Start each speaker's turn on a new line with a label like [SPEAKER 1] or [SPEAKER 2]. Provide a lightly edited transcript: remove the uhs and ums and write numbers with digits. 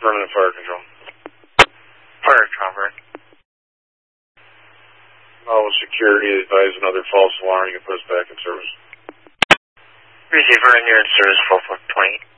[SPEAKER 1] Permanent fire control.
[SPEAKER 2] Fire cover.
[SPEAKER 1] All security advise another false alarm. You can put us back in service.
[SPEAKER 2] Receiver in your service 4420.